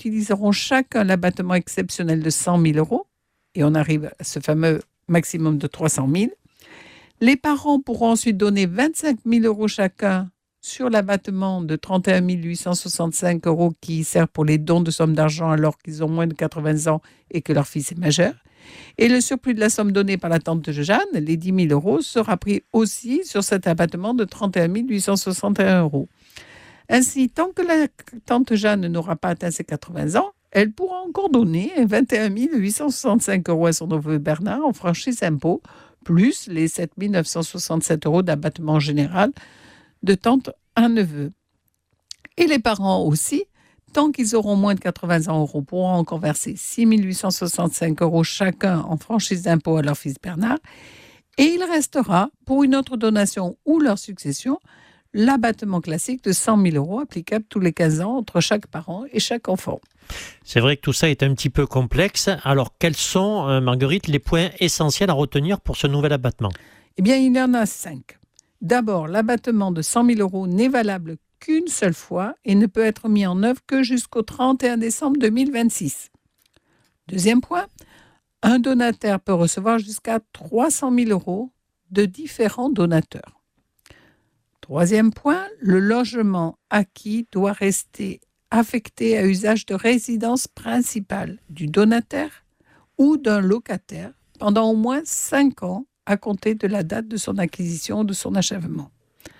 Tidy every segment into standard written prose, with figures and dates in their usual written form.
utiliseront chacun l'abattement exceptionnel de 100 000 euros, et on arrive à ce fameux maximum de 300 000. Les parents pourront ensuite donner 25 000 euros chacun sur l'abattement de 31 865 euros qui sert pour les dons de sommes d'argent alors qu'ils ont moins de 80 ans et que leur fils est majeur. Et le surplus de la somme donnée par la tante de Jeanne, les 10 000 euros, sera pris aussi sur cet abattement de 31 861 euros. Ainsi, tant que la tante Jeanne n'aura pas atteint ses 80 ans, elle pourra encore donner 21 865 euros à son neveu Bernard en franchise impôt, plus les 7 967 euros d'abattement général de tante à neveu. Et les parents aussi, tant qu'ils auront moins de 80 ans, pourront encore verser 6 865 euros chacun en franchise d'impôt à leur fils Bernard. Et il restera, pour une autre donation ou leur succession, l'abattement classique de 100 000 euros applicable tous les 15 ans entre chaque parent et chaque enfant. C'est vrai que tout ça est un petit peu complexe. Alors, quels sont, Marguerite, les points essentiels à retenir pour ce nouvel abattement ? Eh bien, il y en a 5. D'abord, l'abattement de 100 000 euros n'est valable qu'une seule fois et ne peut être mis en œuvre que jusqu'au 31 décembre 2026. Deuxième point, un donataire peut recevoir jusqu'à 300 000 euros de différents donateurs. Troisième point, le logement acquis doit rester affecté à usage de résidence principale du donataire ou d'un locataire pendant au moins 5 ans à compter de la date de son acquisition ou de son achèvement.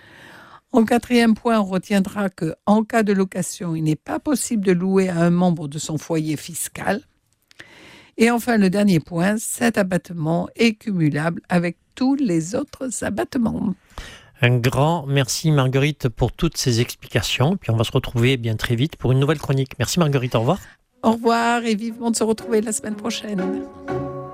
En quatrième point, on retiendra qu'en cas de location, il n'est pas possible de louer à un membre de son foyer fiscal. Et enfin, le dernier point, cet abattement est cumulable avec tous les autres abattements. Un grand merci Marguerite pour toutes ces explications. Puis on va se retrouver bien très vite pour une nouvelle chronique. Merci Marguerite, au revoir. Au revoir et vivement de se retrouver la semaine prochaine.